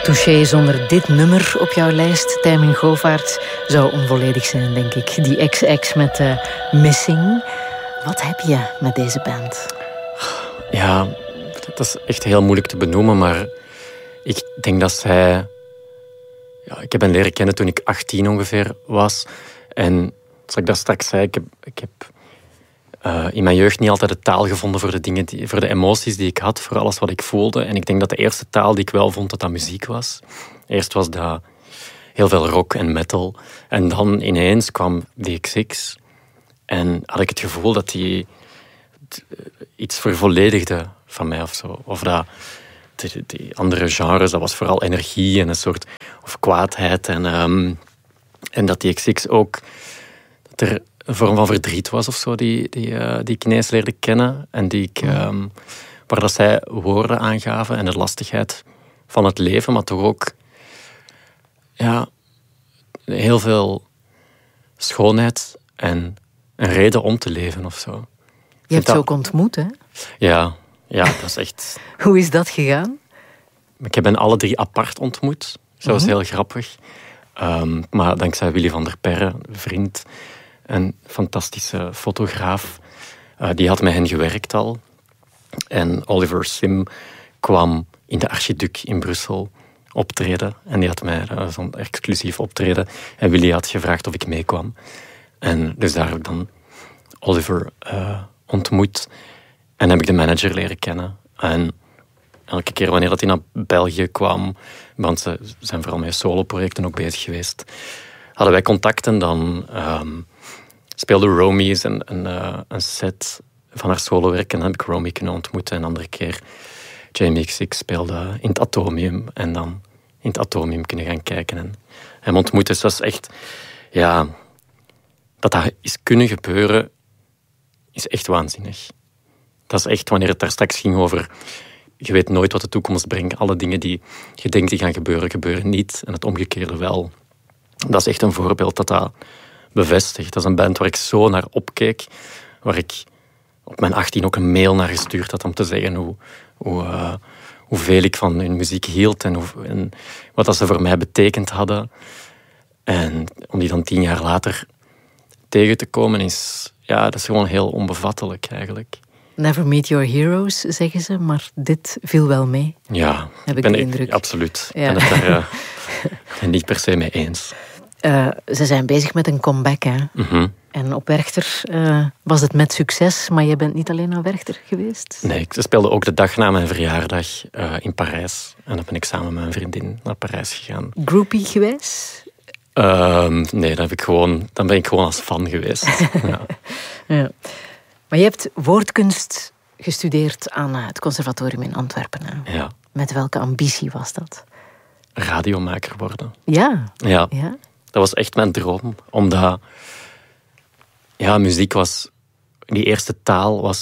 Touché zonder dit nummer op jouw lijst, Tijmen Govaerts, zou onvolledig zijn, denk ik. Die XX met Missing. Wat heb je met deze band? Ja, dat is echt heel moeilijk te benoemen, maar ik denk dat zij... Ja, ik heb hen leren kennen toen ik 18 ongeveer was. En zoals ik dat straks zei, ik heb in mijn jeugd niet altijd de taal gevonden voor de dingen, voor de emoties die ik had, voor alles wat ik voelde. En ik denk dat de eerste taal die ik wel vond, dat muziek was. Eerst was dat heel veel rock en metal. En dan ineens kwam DXX. En had ik het gevoel dat die iets vervolledigde van mij of zo. Of dat die andere genres, dat was vooral energie en een soort... Of kwaadheid. En dat DXX ook... Dat er een vorm van verdriet was of zo, die ik ineens leerde kennen. En waar dat zij woorden aangaven en de lastigheid van het leven, maar toch ook ja, heel veel schoonheid en een reden om te leven of zo. Je hebt ze ook ontmoet, hè? Ja, dat is echt... Hoe is dat gegaan? Ik heb hen alle 3 apart ontmoet. Dat was heel grappig. Maar dankzij Willy van der Perre, een vriend, een fantastische fotograaf, die had met hen gewerkt al. En Oliver Sim kwam in de Archiduc in Brussel optreden. En die had mij zo'n exclusief optreden. En Willy had gevraagd of ik meekwam. En dus daar heb ik dan Oliver ontmoet. En heb ik de manager leren kennen. En elke keer wanneer dat hij naar België kwam, want ze zijn vooral met soloprojecten ook bezig geweest, hadden wij contact en dan speelde Romy een set van haar solowerk en dan heb ik Romy kunnen ontmoeten. En een andere keer Jamie XX speelde in het Atomium en dan in het Atomium kunnen gaan kijken en hem ontmoeten. Dus dat is echt, ja, dat is kunnen gebeuren, is echt waanzinnig. Dat is echt, wanneer het daar straks ging over... Je weet nooit wat de toekomst brengt. Alle dingen die je denkt die gaan gebeuren, gebeuren niet. En het omgekeerde wel. Dat is echt een voorbeeld dat bevestigt. Dat is een band waar ik zo naar opkeek. Waar ik op mijn 18 ook een mail naar gestuurd had om te zeggen hoeveel ik van hun muziek hield. En wat dat ze voor mij betekend hadden. En om die dan 10 jaar later tegen te komen dat is gewoon heel onbevattelijk eigenlijk. Never meet your heroes, zeggen ze, maar dit viel wel mee. Ja, heb ik de indruk. Absoluut. Ja. Ik ben het daar niet per se mee eens. Ze zijn bezig met een comeback, hè? Mm-hmm. En op Werchter was het met succes, maar je bent niet alleen naar Werchter geweest? Nee, ik speelde ook de dag na mijn verjaardag in Parijs. En dan ben ik samen met mijn vriendin naar Parijs gegaan. Groupie geweest? Nee, dan ben ik gewoon als fan geweest. Ja. Ja. Maar je hebt woordkunst gestudeerd aan het conservatorium in Antwerpen. Hè? Ja. Met welke ambitie was dat? Radiomaker worden. Ja. Ja. Dat was echt mijn droom. Omdat muziek was... Die eerste taal was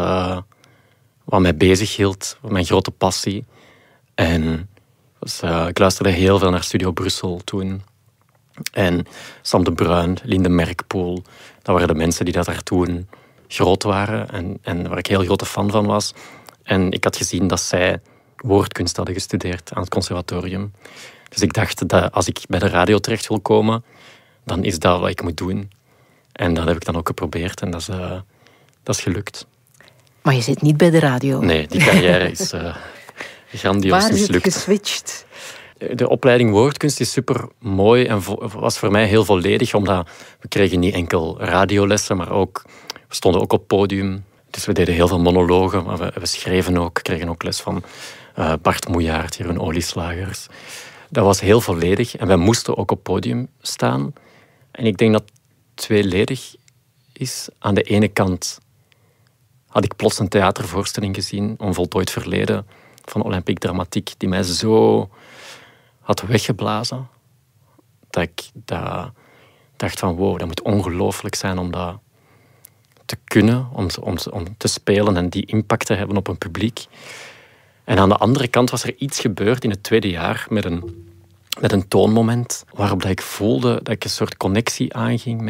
wat mij bezig hield. Mijn grote passie. En ik luisterde heel veel naar Studio Brussel toen. En Sam de Bruin, Linde Merkpoel. Dat waren de mensen die daar toen groot waren. En waar ik heel grote fan van was. En ik had gezien dat zij woordkunst hadden gestudeerd aan het conservatorium. Dus ik dacht dat als ik bij de radio terecht wil komen, dan is dat wat ik moet doen. En dat heb ik dan ook geprobeerd en dat is gelukt. Maar je zit niet bij de radio. Nee, die carrière is grandioos mislukt. Waar is het geswitcht? De opleiding woordkunst is super mooi en was voor mij heel volledig, omdat we kregen niet enkel radiolessen, maar ook, we stonden ook op podium. Dus we deden heel veel monologen, maar we schreven ook, kregen ook les van Bart Moejaert, Jeroen Olieslagers. Dat was heel volledig en wij moesten ook op podium staan. En ik denk dat het tweeledig is. Aan de ene kant had ik plots een theatervoorstelling gezien, Onvoltooid Verleden, van Olympique Dramatiek, die mij zo had weggeblazen, dat ik dacht van wow, dat moet ongelooflijk zijn om dat te kunnen, om te spelen en die impact te hebben op een publiek. En aan de andere kant was er iets gebeurd in het tweede jaar met een toonmoment waarop dat ik voelde dat ik een soort connectie aanging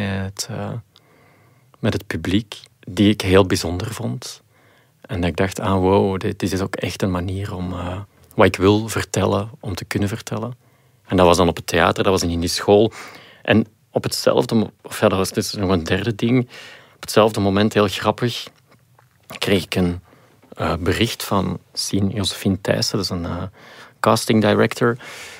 met het publiek, die ik heel bijzonder vond. En dat ik dacht, wow, dit is ook echt een manier om wat ik wil vertellen om te kunnen vertellen. En dat was dan op het theater, dat was in die school. En op hetzelfde... dat was dus nog een derde ding. Op hetzelfde moment, heel grappig, kreeg ik een bericht van Josephine Thijssen, dat is een casting director.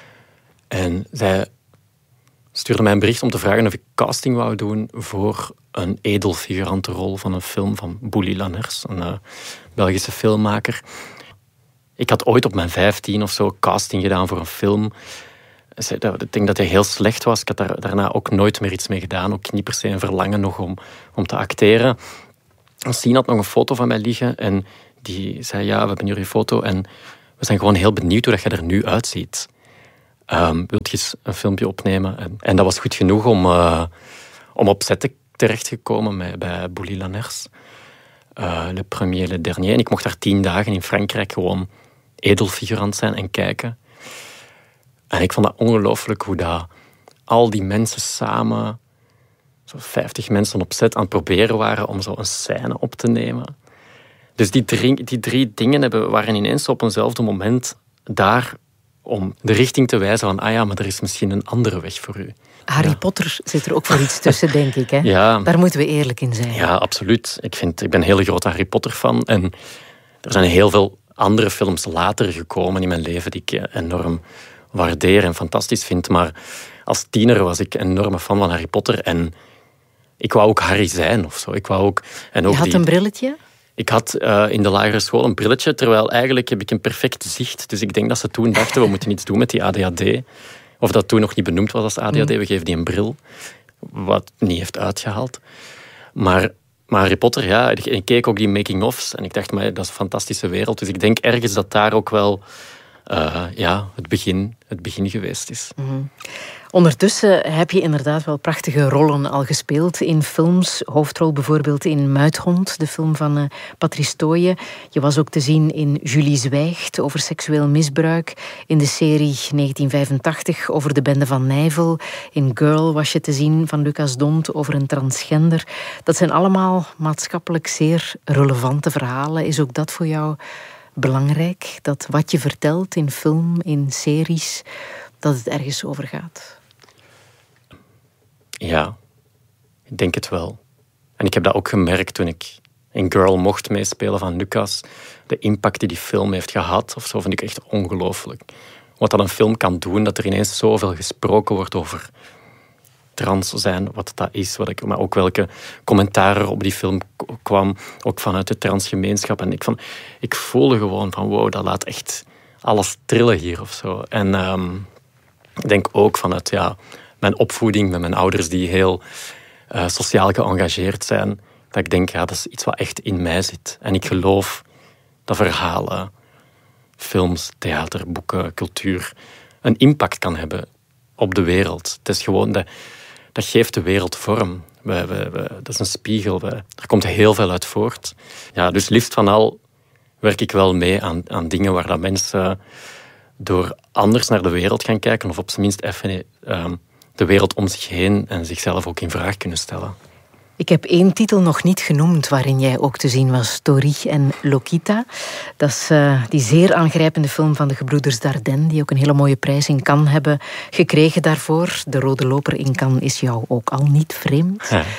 En zij stuurde mij een bericht om te vragen of ik casting wou doen voor een edelfigurantenrol van een film van Bouli Lanners, een Belgische filmmaker. Ik had ooit op mijn 15 of zo casting gedaan voor een film. Ik denk dat hij heel slecht was. Ik had daar daarna ook nooit meer iets mee gedaan. Ook niet per se een verlangen nog om te acteren. Sien had nog een foto van mij liggen en die zei, ja, we hebben hier je foto en we zijn gewoon heel benieuwd hoe dat je er nu uitziet. Wilt je eens een filmpje opnemen? En dat was goed genoeg om op set terecht te komen bij Bouli Lanners. Le premier, le dernier. En ik mocht daar 10 dagen in Frankrijk gewoon edelfigurant zijn en kijken. En ik vond dat ongelooflijk hoe dat al die mensen samen, zo 50 mensen op set, aan het proberen waren om zo een scène op te nemen. Dus die drie dingen waren ineens op eenzelfde moment daar om de richting te wijzen van, ah ja, maar er is misschien een andere weg voor u. Harry Potter zit er ook voor iets tussen, denk ik. Hè? Ja. Daar moeten we eerlijk in zijn. Ja, absoluut. Ik ben een hele grote Harry Potter fan. En er zijn heel veel andere films later gekomen in mijn leven die ik enorm waardeer en fantastisch vind. Maar als tiener was ik een enorme fan van Harry Potter. En ik wou ook Harry zijn of zo. Je had een brilletje? Ik had in de lagere school een brilletje, terwijl eigenlijk heb ik een perfect zicht. Dus ik denk dat ze toen dachten, we moeten iets doen met die ADHD. Of dat toen nog niet benoemd was als ADHD, we geven die een bril. Wat niet heeft uitgehaald. Maar Harry Potter, ja, ik keek ook die making-ofs en ik dacht, maar dat is een fantastische wereld. Dus ik denk ergens dat daar ook wel het begin geweest is. Mm-hmm. Ondertussen heb je inderdaad wel prachtige rollen al gespeeld in films. Hoofdrol bijvoorbeeld in Muithond, de film van Patrice Tooyen. Je was ook te zien in Julie Zwijgt over seksueel misbruik. In de serie 1985 over de bende van Nijvel. In Girl was je te zien van Lucas Dont over een transgender. Dat zijn allemaal maatschappelijk zeer relevante verhalen. Is ook dat voor jou belangrijk? Dat wat je vertelt in film, in series, dat het ergens over gaat? Ja, ik denk het wel. En ik heb dat ook gemerkt toen ik in Girl mocht meespelen van Lucas. De impact die film heeft gehad, of zo, vind ik echt ongelooflijk. Wat dat een film kan doen, dat er ineens zoveel gesproken wordt over trans zijn, wat dat is. Maar ook welke commentaar er op die film kwam, ook vanuit de transgemeenschap. En ik voelde gewoon van, wow, dat laat echt alles trillen hier of zo. En ik denk ook vanuit mijn opvoeding met mijn ouders die heel sociaal geëngageerd zijn, dat ik denk, dat is iets wat echt in mij zit. En ik geloof dat verhalen, films, theater, boeken, cultuur een impact kan hebben op de wereld. Het is gewoon, dat geeft de wereld vorm. Dat is een spiegel. Er komt heel veel uit voort. Ja, dus liefst van al werk ik wel mee aan dingen waar dat mensen door anders naar de wereld gaan kijken, of op zijn minst even de wereld om zich heen en zichzelf ook in vraag kunnen stellen. Ik heb 1 titel nog niet genoemd waarin jij ook te zien was, Tori en Lokita. Dat is die zeer aangrijpende film van de gebroeders Dardenne, die ook een hele mooie prijs in Cannes hebben gekregen daarvoor. De Rode Loper in Cannes is jou ook al niet vreemd. Ja.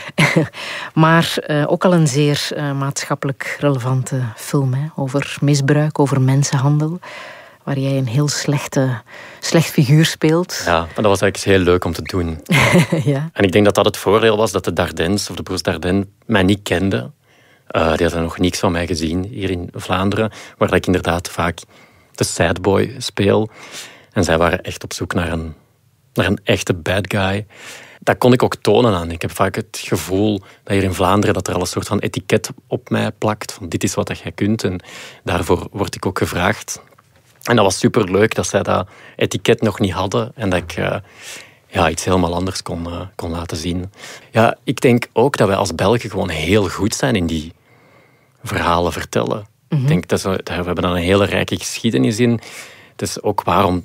Maar ook al een zeer maatschappelijk relevante film, hè, over misbruik, over mensenhandel, waar jij een heel slecht figuur speelt. Ja, maar dat was eigenlijk heel leuk om te doen. Ja. En ik denk dat dat het voordeel was dat de Dardennes, of de broers Dardenne, mij niet kenden. Die hadden nog niks van mij gezien hier in Vlaanderen, waar ik inderdaad vaak de sad boy speel. En zij waren echt op zoek naar een echte bad guy. Dat kon ik ook tonen aan. Ik heb vaak het gevoel dat hier in Vlaanderen dat er al een soort van etiket op mij plakt. Van dit is wat jij kunt. En daarvoor word ik ook gevraagd. En dat was superleuk dat zij dat etiket nog niet hadden. En dat ik iets helemaal anders kon laten zien. Ja, ik denk ook dat wij als Belgen gewoon heel goed zijn in die verhalen vertellen. Mm-hmm. Ik denk we hebben dan een hele rijke geschiedenis in. Het is ook waarom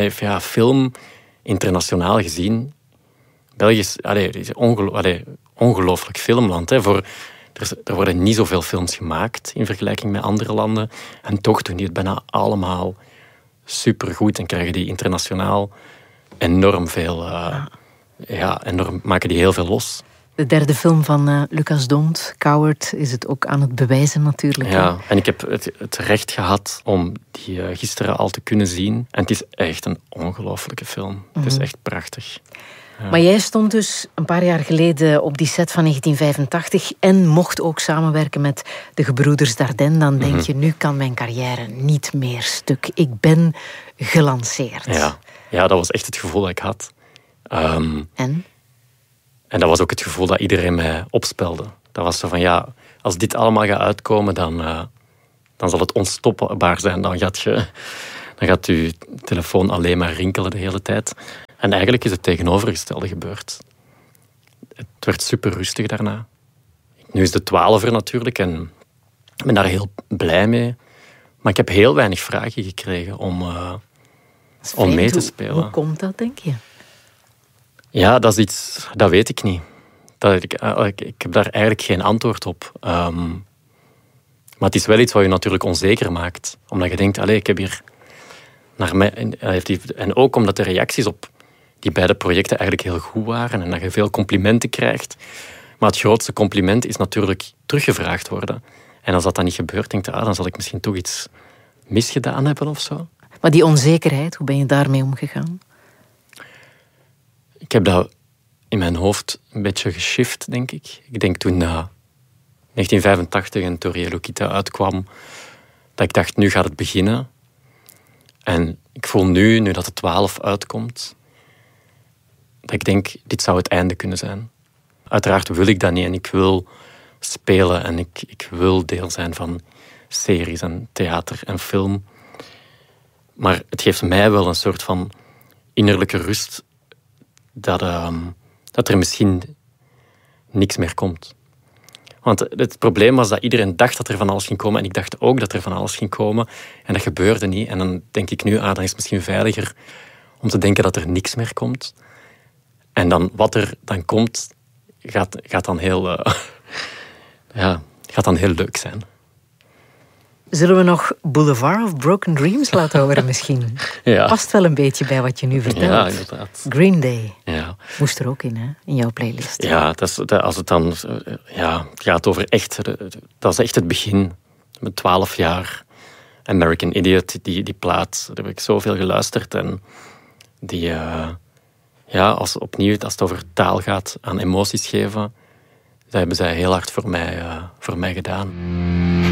film internationaal gezien. België is ongelooflijk filmland. Hè. Er worden niet zoveel films gemaakt in vergelijking met andere landen. En toch doen die het bijna allemaal supergoed en krijgen die internationaal enorm veel... maken die heel veel los. De derde film van Lucas D'Hondt, Coward, is het ook aan het bewijzen natuurlijk. Ja, en ik heb het recht gehad om die gisteren al te kunnen zien. En het is echt een ongelooflijke film. Het is echt prachtig. Ja. Maar jij stond dus een paar jaar geleden op die set van 1985 en mocht ook samenwerken met de gebroeders Dardenne. Dan denk je, nu kan mijn carrière niet meer stuk. Ik ben gelanceerd. Ja, dat was echt het gevoel dat ik had. En? En dat was ook het gevoel dat iedereen mij opspelde. Dat was zo van, als dit allemaal gaat uitkomen, dan zal het onstopbaar zijn. Dan gaat je telefoon alleen maar rinkelen de hele tijd. En eigenlijk is het tegenovergestelde gebeurd. Het werd super rustig daarna. Nu is de 12er natuurlijk en ik ben daar heel blij mee. Maar ik heb heel weinig vragen gekregen om mee te spelen. Hoe komt dat, denk je? Ja, dat is iets... Dat weet ik niet. Ik heb daar eigenlijk geen antwoord op. Maar het is wel iets wat je natuurlijk onzeker maakt. Omdat je denkt, ik heb hier... En ook omdat de reacties op die beide projecten eigenlijk heel goed waren en dat je veel complimenten krijgt. Maar het grootste compliment is natuurlijk teruggevraagd worden. En als dat dan niet gebeurt, denk je, dan zal ik misschien toch iets misgedaan hebben of zo. Maar die onzekerheid, hoe ben je daarmee omgegaan? Ik heb dat in mijn hoofd een beetje geshift, denk ik. Ik denk toen 1985 en Toriel Lukita uitkwam, dat ik dacht, nu gaat het beginnen. En ik voel nu dat de 12 uitkomt, dat ik denk, dit zou het einde kunnen zijn. Uiteraard wil ik dat niet en ik wil spelen en ik wil deel zijn van series en theater en film. Maar het geeft mij wel een soort van innerlijke rust dat er misschien niks meer komt. Want het probleem was dat iedereen dacht dat er van alles ging komen en ik dacht ook dat er van alles ging komen en dat gebeurde niet. En dan denk ik nu, dan is het misschien veiliger om te denken dat er niks meer komt. En dan wat er dan komt, gaat dan heel leuk zijn. Zullen we nog Boulevard of Broken Dreams laten horen misschien? Ja. Past wel een beetje bij wat je nu vertelt. Ja, inderdaad. Green Day. Ja. Moest er ook in, hè? In jouw playlist. Ja, als het dan gaat over echt... Dat is echt het begin. Met 12 jaar. American Idiot, die plaat. Daar heb ik zoveel geluisterd. En als het over taal gaat, aan emoties geven, dat hebben zij heel hard voor mij gedaan.